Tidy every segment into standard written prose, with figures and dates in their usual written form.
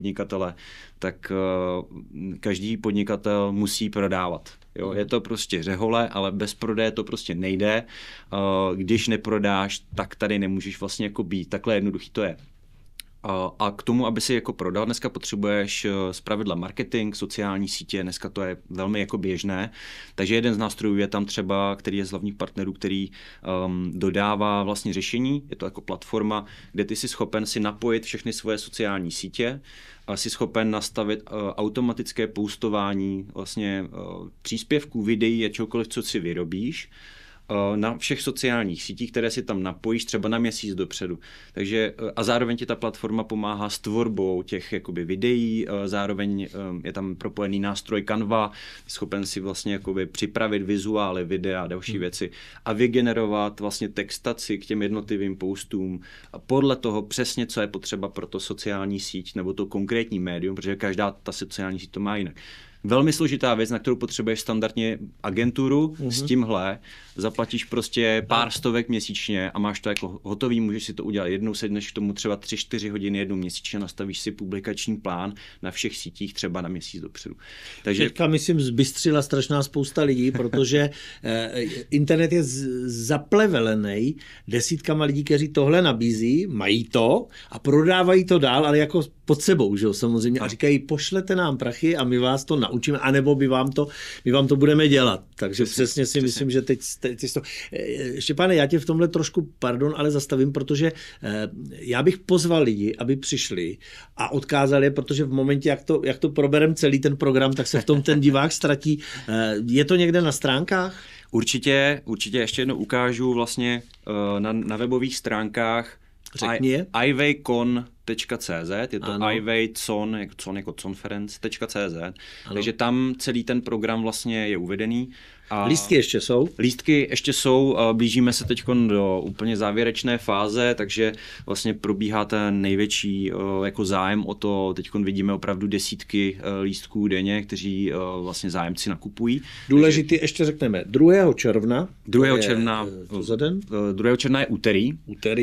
podnikatele, tak každý podnikatel musí prodávat. Jo, je to prostě řehole, ale bez prodeje to prostě nejde. Když neprodáš, tak tady nemůžeš vlastně jako být. Takhle jednoduchý to je. A k tomu, aby si jako prodal, dneska potřebuješ zpravidla marketing, sociální sítě, dneska to je velmi jako běžné. Takže jeden z nástrojů je tam třeba, který je z hlavních partnerů, který dodává vlastně řešení. Je to jako platforma, kde ty jsi schopen si napojit všechny svoje sociální sítě, a jsi schopen nastavit automatické postování vlastně příspěvků, videí a čokoliv, co si vyrobíš, na všech sociálních sítích, které si tam napojíš třeba na měsíc dopředu. Takže a zároveň ti ta platforma pomáhá s tvorbou těch jakoby videí, zároveň je tam propojený nástroj Canva, schopen si vlastně jakoby připravit vizuály, videa a další věci a vygenerovat vlastně textaci k těm jednotlivým postům a podle toho přesně, co je potřeba pro to sociální síť nebo to konkrétní médium, protože každá ta sociální síť to má jinak. Velmi složitá věc, na kterou potřebuješ standardně agenturu s tímhle, zaplatíš prostě pár stovek měsíčně a máš to jako hotový, můžeš si to udělat jednou, sedneš k tomu třeba 3-4 hodiny jednou měsíčně, nastavíš si publikační plán na všech sítích třeba na měsíc dopředu. Takže teďka, myslím, zbystřila strašná spousta lidí, protože internet je zaplevelený desítkama lidí, kteří tohle nabízí, mají to a prodávají to dál, ale jako pod sebou, že jo, samozřejmě. A říkají, pošlete nám prachy a my vás to naučíme, anebo my vám to budeme dělat. Takže přesně si myslím, že teď to... Štěpáne, já tě v tomhle trošku, pardon, ale zastavím, protože já bych pozval lidi, aby přišli a odkázali je, protože v momentě, jak to proberem celý ten program, tak se v tom ten divák ztratí. Je to někde na stránkách? Určitě ještě jednou ukážu vlastně na webových stránkách ivaycon.cz, je to ivaycon, jako conference.cz, takže tam celý ten program vlastně je uvedený. A lístky ještě jsou? Lístky ještě jsou, blížíme se teď do úplně závěrečné fáze, takže vlastně probíhá ten největší jako zájem o to, teď vidíme opravdu desítky lístků denně, kteří vlastně zájemci nakupují. Důležitý, takže ještě řekneme, 2. června. 2. června. Co za den? 2. června je úterý.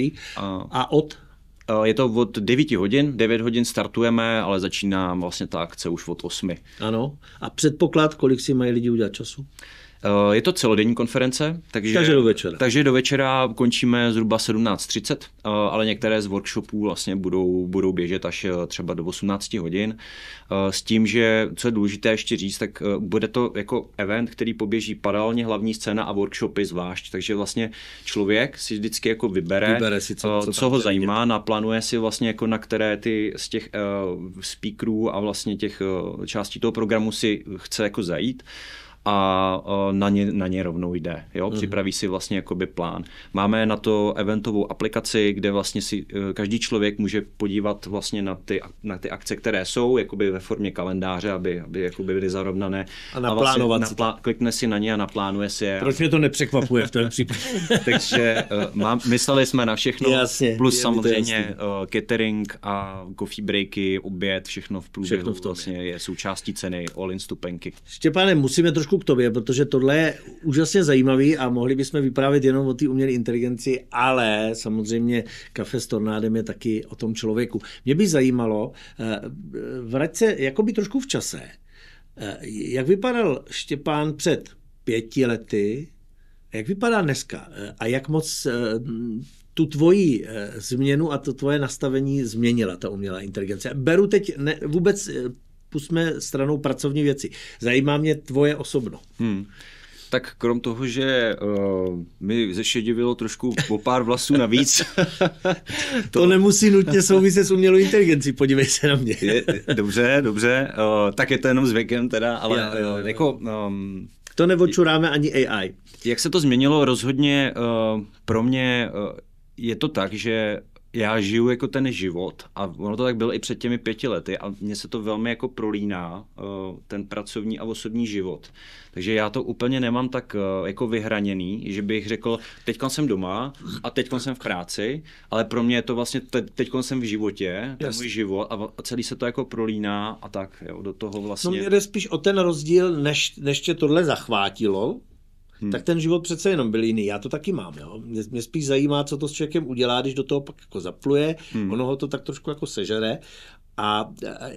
A od? Je to od 9 hodin, 9 hodin startujeme, ale začíná vlastně ta akce už od 8. Ano. A předpoklad, kolik si mají lidi udělat času? Je to celodenní konference, takže do večera končíme zhruba 17:30, ale některé z workshopů vlastně budou běžet až třeba do 18 hodin. S tím, že co je důležité ještě říct, tak bude to jako event, který poběží paralelně hlavní scéna a workshopy zvlášť, takže vlastně člověk si vždycky jako vybere si, co ho zajímá, naplánuje si vlastně jako na které ty z těch speakerů a vlastně těch částí toho programu si chce jako zajít. A na ně rovnou jde. Jo? Připraví si vlastně jakoby plán. Máme na to eventovou aplikaci, kde vlastně si každý člověk může podívat vlastně na ty akce, které jsou jakoby ve formě kalendáře, aby jakoby byly zarovnané. A naplánovat vlastně klikne si na ně a naplánuje si je. Proč mě to nepřekvapuje v tom případě? Takže mysleli jsme na všechno. Jasně, plus samozřejmě catering a coffee breaky, oběd, všechno v průběhu vlastně je součástí ceny all-in vstupenky. Štěpáne, musíme trošku k tobě, protože tohle je úžasně zajímavý a mohli bychom vyprávět jenom o té umělé inteligenci, ale samozřejmě Kafe s Tornádem je taky o tom člověku. Mě by zajímalo, vrať se jakoby trošku v čase. Jak vypadal Štěpán před 5 lety, jak vypadá dneska a jak moc tu tvoji změnu a to tvoje nastavení změnila ta umělá inteligence? Beru teď vůbec pusťme stranou pracovní věci. Zajímá mě tvoje osobno. Tak krom toho, že mi zešedivilo trošku o pár vlasů navíc. To nemusí nutně souviset s umělou inteligencí, podívej se na mě. Dobře. Tak je to jenom s věkem teda, ale jako... To neočuráme ani AI. Jak se to změnilo? Rozhodně pro mě je to tak, že já žiju jako ten život a ono to tak bylo i před těmi 5 lety a mně se to velmi jako prolíná, ten pracovní a osobní život. Takže já to úplně nemám tak jako vyhraněný, že bych řekl, teďka jsem doma a teďka jsem v práci, ale pro mě je to vlastně, teďka jsem v životě, ten můj život a celý se to jako prolíná a tak, jo, do toho vlastně. No mě jde spíš o ten rozdíl, než tě tohle zachvátilo, tak ten život přece jenom byl jiný. Já to taky mám. Jo? Mě spíš zajímá, co to s člověkem udělá, když do toho pak jako zapluje, ono ho to tak trošku jako sežere. A